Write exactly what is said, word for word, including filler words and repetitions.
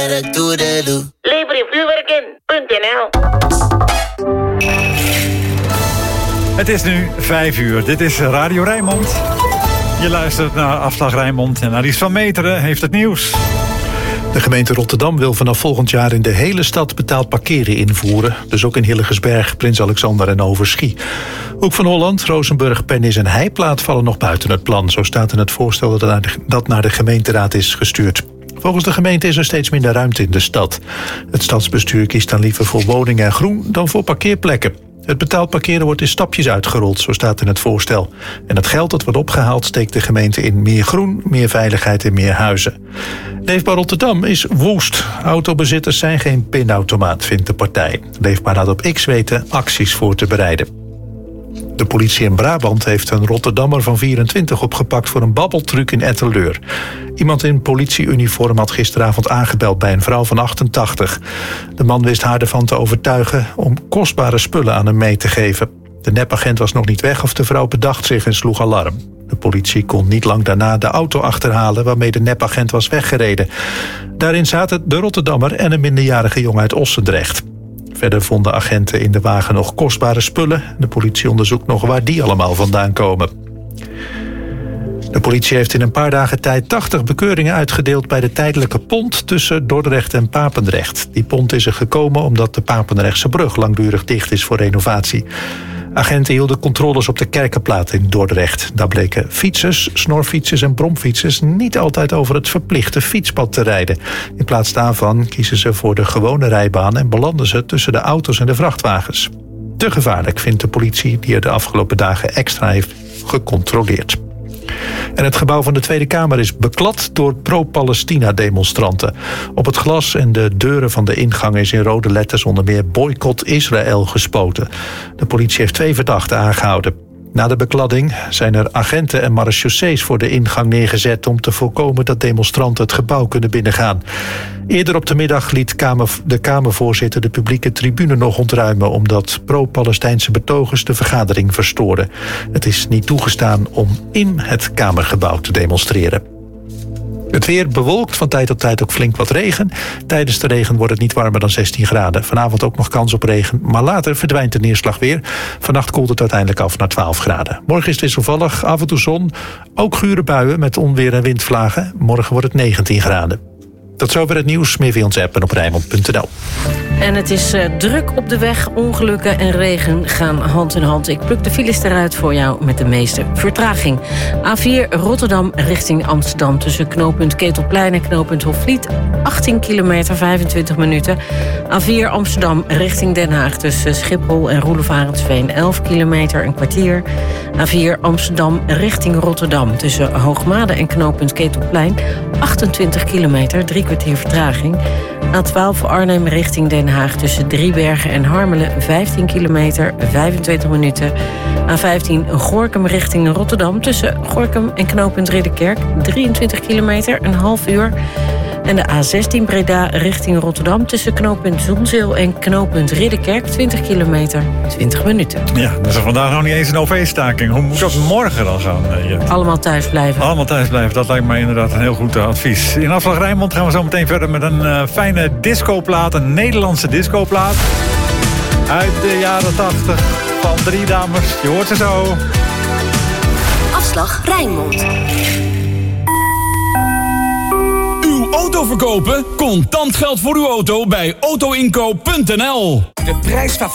Lever vuurwerk punt n l. Het is nu vijf uur. Dit is Radio Rijnmond. Je luistert naar Afslag Rijnmond en Alice van Meteren heeft het nieuws. De gemeente Rotterdam wil vanaf volgend jaar in de hele stad betaald parkeren invoeren. Dus ook in Hillegersberg, Prins Alexander en Overschie. Hoek van Holland, Rozenburg, Pennis en Heiplaat vallen nog buiten het plan. Zo staat in het voorstel dat naar de, dat naar de gemeenteraad is gestuurd. Volgens de gemeente is er steeds minder ruimte in de stad. Het stadsbestuur kiest dan liever voor woningen en groen dan voor parkeerplekken. Het betaald parkeren wordt in stapjes uitgerold, zo staat in het voorstel. En het geld dat wordt opgehaald steekt de gemeente in meer groen, meer veiligheid en meer huizen. Leefbaar Rotterdam is woest. Autobezitters zijn geen pinautomaat, vindt de partij. Leefbaar laat op X weten acties voor te bereiden. De politie in Brabant heeft een Rotterdammer van vierentwintig opgepakt voor een babbeltruc in Etteleur. Iemand in politieuniform had gisteravond aangebeld bij een vrouw van achtentachtig. De man wist haar ervan te overtuigen om kostbare spullen aan hem mee te geven. De nepagent was nog niet weg of de vrouw bedacht zich en sloeg alarm. De politie kon niet lang daarna de auto achterhalen waarmee de nepagent was weggereden. Daarin zaten de Rotterdammer en een minderjarige jongen uit Ossendrecht. Verder vonden agenten in de wagen nog kostbare spullen. De politie onderzoekt nog waar die allemaal vandaan komen. De politie heeft in een paar dagen tijd tachtig bekeuringen uitgedeeld bij de tijdelijke pont tussen Dordrecht en Papendrecht. Die pont is er gekomen omdat de Papendrechtse brug langdurig dicht is voor renovatie. Agenten hielden controles op de Kerkenplaat in Dordrecht. Daar bleken fietsers, snorfietsers en bromfietsers niet altijd over het verplichte fietspad te rijden. In plaats daarvan kiezen ze voor de gewone rijbaan en belanden ze tussen de auto's en de vrachtwagens. Te gevaarlijk vindt de politie, die er de afgelopen dagen extra heeft gecontroleerd. En het gebouw van de Tweede Kamer is beklad door pro-Palestina-demonstranten. Op het glas en de deuren van de ingang is in rode letters onder meer boycott Israël gespoten. De politie heeft twee verdachten aangehouden. Na de bekladding zijn er agenten en marechaussees voor de ingang neergezet om te voorkomen dat demonstranten het gebouw kunnen binnengaan. Eerder op de middag liet Kamer, de Kamervoorzitter de publieke tribune nog ontruimen omdat pro-Palestijnse betogers de vergadering verstoorden. Het is niet toegestaan om in het Kamergebouw te demonstreren. Het weer bewolkt, van tijd tot tijd ook flink wat regen. Tijdens de regen wordt het niet warmer dan zestien graden. Vanavond ook nog kans op regen, maar later verdwijnt de neerslag weer. Vannacht koelt het uiteindelijk af naar twaalf graden. Morgen is het wisselvallig, af en toe zon. Ook gure buien met onweer en windvlagen. Morgen wordt het negentien graden. Tot zover het nieuws. Meer via ons app en op Rijnmond punt n l. En het is uh, druk op de weg. Ongelukken en regen gaan hand in hand. Ik pluk de files eruit voor jou met de meeste vertraging. A vier Rotterdam richting Amsterdam. Tussen knooppunt Ketelplein en knooppunt Hofvliet. achttien kilometer, vijfentwintig minuten. A vier Amsterdam richting Den Haag. Tussen Schiphol en Roelofarensveen. elf kilometer, een kwartier. A vier Amsterdam richting Rotterdam. Tussen Hoogmade en knooppunt Ketelplein. achtentwintig kilometer, drie kwartier vertraging. A twaalf Arnhem richting Den Haag tussen Driebergen en Harmelen. vijftien kilometer, vijfentwintig minuten. A vijftien Gorinchem richting Rotterdam tussen Gorinchem en knooppunt Ridderkerk. drieëntwintig kilometer, een half uur. En de A zestien Breda richting Rotterdam tussen knooppunt Zonzeel en knooppunt Ridderkerk. twintig kilometer, twintig minuten. Ja, dat is er vandaag nog niet eens een O V-staking. Hoe moet dat morgen dan gaan? Uh, Allemaal thuis blijven. Allemaal thuis blijven, dat lijkt mij inderdaad een heel goed uh, advies. In Afslag Rijnmond gaan we zo meteen verder met een uh, fijne discoplaat. Een Nederlandse discoplaat. Uit de jaren tachtig van drie dames. Je hoort ze zo. Afslag Rijnmond. Auto verkopen? Contant geld voor uw auto bij auto inkoop punt n l. De prijs